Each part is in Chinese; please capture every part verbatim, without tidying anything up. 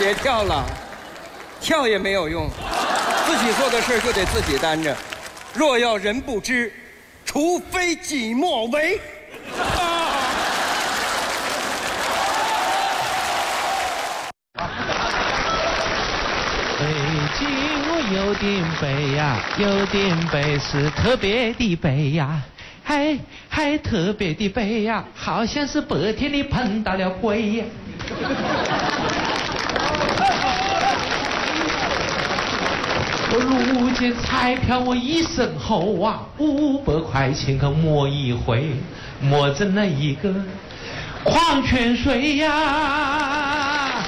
别跳了，跳也没有用，自己做的事就得自己担着。若要人不知，除非己莫为。 北京我有点北呀，有点北是特别的北呀，还还特别的北呀，好像是白天里碰到了鬼呀。我如今彩票我一身厚啊，五百块钱可摸一回，摸着那一个矿泉水呀。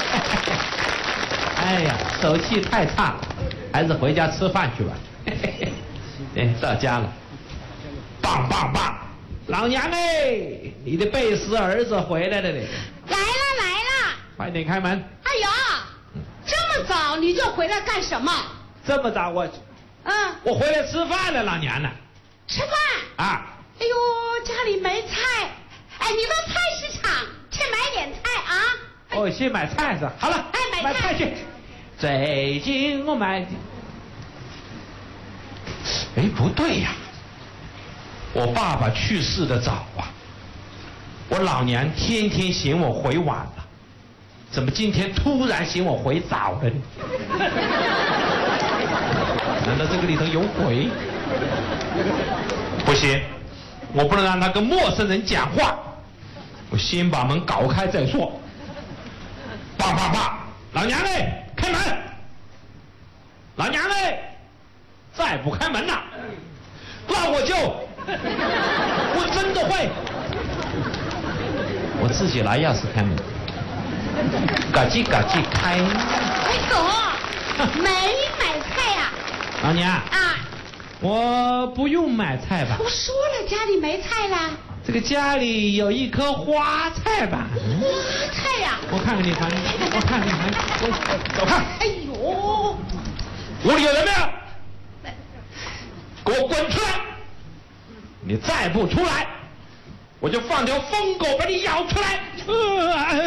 哎呀，手气太差了，还是回家吃饭去吧。哎，到家了，棒棒棒！老娘哎，你的贝斯儿子回来了嘞！ 来了来了， 快点开门！ 哎呦，这么早你就回来干什么？ 这么早我， 嗯， 我回来吃饭了，老娘呢？ 吃饭啊！ 哎呦，家里没菜，哎，你到菜市场去买点菜啊！ 哦，先买菜是吧？好了， 哎，买菜买菜去。最近我买，哎，不对呀，我爸爸去世的早啊，我老娘天天嫌我回晚了，怎么今天突然嫌我回早了呢？难道这个里头有鬼？不行，我不能让他跟陌生人讲话，我先把门搞开再说。棒棒棒！老娘嘞，开门！老娘嘞，再不开门呐，那我就，我真的会，我自己拿钥匙开门，嘎叽嘎叽开。 哎狗，没买菜呀？ 老娘啊， 我不用买菜吧？ 我说了家里没菜啦。 这个家里有一棵花菜吧？ 花菜呀？ 我看看你房间，我看看你房间，我走看。 哎呦， 屋里有人没有？给我滚出来！你再不出来，我就放条疯狗把你咬出来！呃